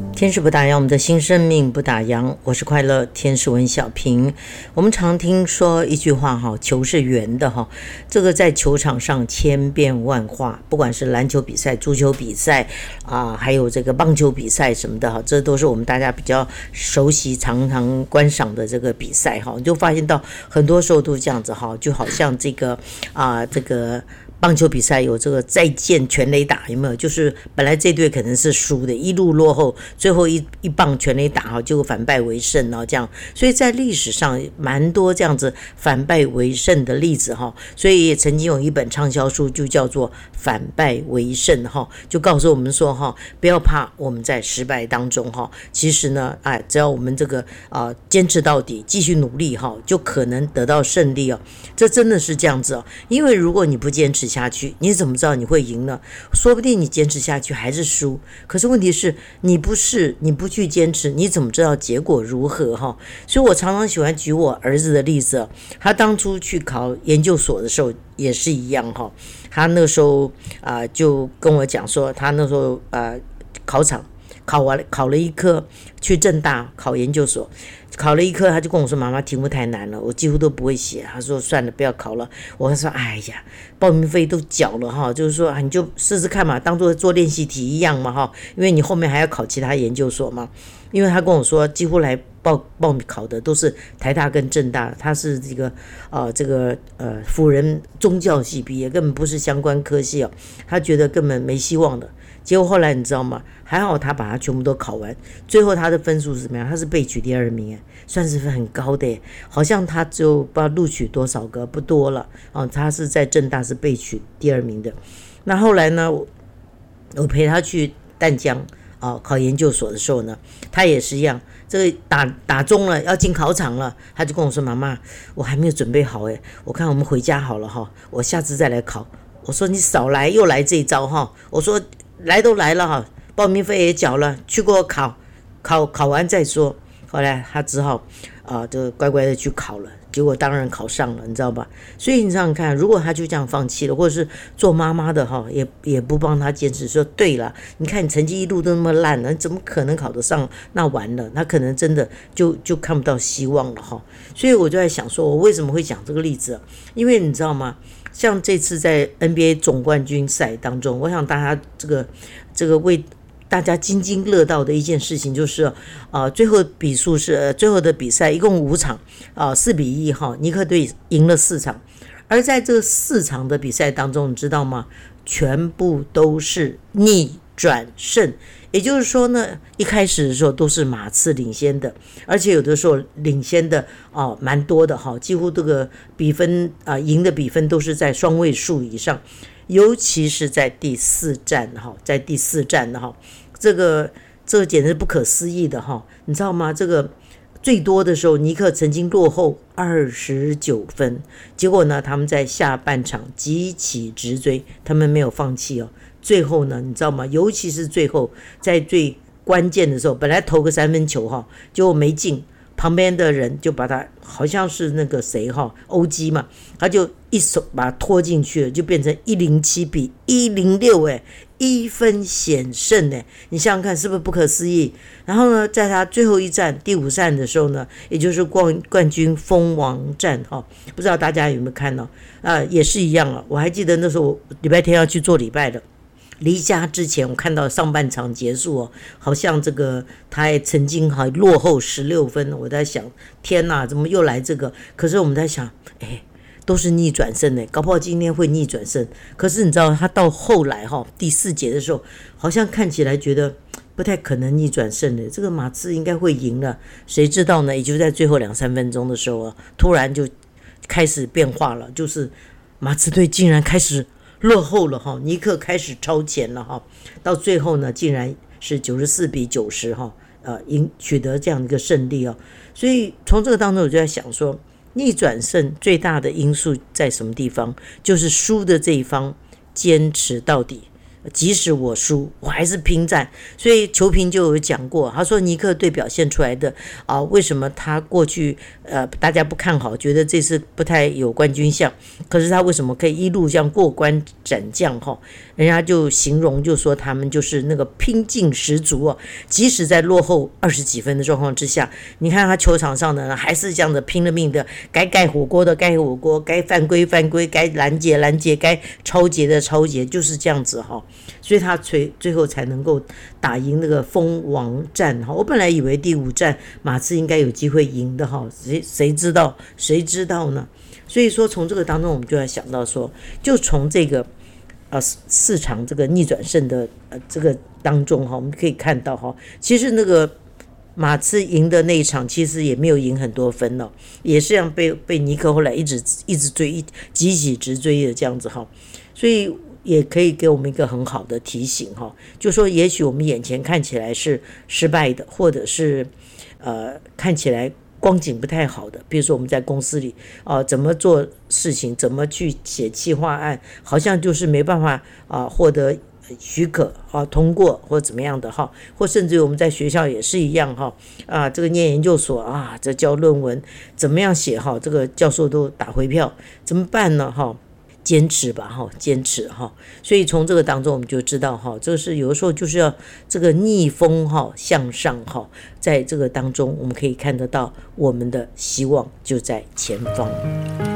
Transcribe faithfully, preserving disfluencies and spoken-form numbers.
天使不打烊，我们的新生命不打烊。我是快乐天使文小平。我们常听说一句话哈，球是圆的哈，这个在球场上千变万化，不管是篮球比赛、足球比赛啊、呃，还有这个棒球比赛什么的哈，这都是我们大家比较熟悉、常常观赏的这个比赛哈。你就发现到很多时候都这样子哈，就好像这个啊、呃，这个。棒球比赛有这个再见全垒打，有没有？就是本来这队可能是输的，一路落后，最后一一棒全垒打哈，就反败为胜哦，这样。所以在历史上蛮多这样子反败为胜的例子哈。所以也曾经有一本畅销书就叫做《反败为胜》哈，就告诉我们说哈，不要怕我们在失败当中哈，其实呢，哎，只要我们这个啊、呃、坚持到底，继续努力哈，就可能得到胜利哦。这真的是这样子哦，因为如果你不坚持下去，你怎么知道你会赢呢？说不定你坚持下去还是输。可是问题是你不是你不去坚持，你怎么知道结果如何哈？所以我常常喜欢举我儿子的例子，他当初去考研究所的时候也是一样哈。他那时候啊、呃、就跟我讲说，他那时候啊、呃、考场考完考了一科，去政大考研究所。考了一科，他就跟我说：“妈妈，题目太难了，我几乎都不会写。”他说：“算了，不要考了。”我说：“哎呀，报名费都缴了哈，就是说啊，你就试试看嘛，当做做练习题一样嘛哈，因为你后面还要考其他研究所嘛。”因为他跟我说，几乎来报报名考的都是台大跟政大，他是这个呃这个呃辅仁宗教系毕业，根本不是相关科系哦，他觉得根本没希望的。结果后来你知道吗？还好他把它全部都考完，最后他的分数是怎么样？他是被取第二名，算是很高的，好像他只有不知道录取多少个，不多了哦。他是在政大是被取第二名的。那后来呢，我, 我陪他去淡江哦考研究所的时候呢，他也是一样，这个打打中了要进考场了，他就跟我说：“妈妈，我还没有准备好哎，我看我们回家好了哈，我下次再来考。”我说：“你少来，又来这一招哈。”我说。来都来了哈，报名费也缴了，去过考，考考完再说。后来他只好啊、呃，就乖乖的去考了，结果当然考上了，你知道吧？所以你想想看，如果他就这样放弃了，或者是做妈妈的哈，也也不帮他坚持，说对了，你看你成绩一路都那么烂了，你怎么可能考得上？那完了，他可能真的就就看不到希望了哈。所以我就在想说，我为什么会讲这个例子？因为你知道吗？像这次在 N B A 总冠军赛当中，我想大家这个这个为大家津津乐道的一件事情就是，呃，最后比数是、呃、最后的比赛一共五场，啊、呃，四比一哈，尼克队赢了四场，而在这四场的比赛当中，你知道吗？全部都是逆转胜。也就是说呢，一开始的时候都是马刺领先的，而且有的时候领先的哦蛮多的哈，几乎这个比分啊、呃、赢的比分都是在双位数以上，尤其是在第四战哈，在第四战哈，这个这个简直不可思议的哈，你知道吗？这个最多的时候，尼克曾经落后二十九分，结果呢，他们在下半场急起直追，他们没有放弃哦。最后呢，你知道吗？尤其是最后在最关键的时候，本来投个三分球哈，结果没进，旁边的人就把他好像是那个谁哈，欧基嘛，他就一手把他拖进去了，就变成一零七比一零六哎，一分险胜哎，你想想看是不是不可思议？然后呢，在他最后一战第五战的时候呢，也就是冠冠军封王战哈，不知道大家有没有看到啊、呃？也是一样了。我还记得那时候我礼拜天要去做礼拜的。离家之前，我看到上半场结束哦，好像这个他还曾经还落后十六分，我在想，天哪，怎么又来这个？可是我们在想，哎，都是逆转胜呢，搞不好今天会逆转胜。可是你知道，他到后来哈、哦，第四节的时候，好像看起来觉得不太可能逆转胜的，这个马刺应该会赢了。谁知道呢？也就在最后两三分钟的时候啊，突然就开始变化了，就是马刺队竟然开始。落后了哈，尼克开始超前了哈，到最后呢，竟然是九十四比九十哈，呃，赢取得这样一个胜利哦。所以从这个当中，我就在想说，逆转胜最大的因素在什么地方？就是输的这一方坚持到底即使我输，我还是拼战。所以球评就有讲过，他说尼克队表现出来的啊，为什么他过去呃大家不看好，觉得这次不太有冠军相，可是他为什么可以一路这样过关斩将哈？人家就形容就说他们就是那个拼劲十足哦，即使在落后二十几分的状况之下，你看他球场上呢还是这样的拼了命的，该盖火锅的盖火锅，该犯规犯规，该拦截拦截，该抄截的抄截，就是这样子哈。所以他最最后才能够打赢那个蜂王战哈。我本来以为第五战马刺应该有机会赢的哈，谁谁知道谁知道呢？所以说从这个当中我们就要想到说，就从这个呃四场这个逆转胜的呃这个当中哈，我们可以看到哈，其实那个马刺赢的那一场其实也没有赢很多分哦，也是让被被尼克后来一直一直追，一急起直追的这样子哈，所以也可以给我们一个很好的提醒哈，就说也许我们眼前看起来是失败的，或者是呃看起来光景不太好的，比如说我们在公司里啊、呃，怎么做事情，怎么去写企划案，好像就是没办法啊、呃、获得许可啊通过或怎么样的哈，或甚至于我们在学校也是一样哈啊，这个念研究所啊，这教论文怎么样写哈，这个教授都打回票，怎么办呢哈？坚持吧哈，坚持哈。所以从这个当中我们就知道哈，这个是有的时候就是要这个逆风哈向上哈，在这个当中我们可以看得到我们的希望就在前方。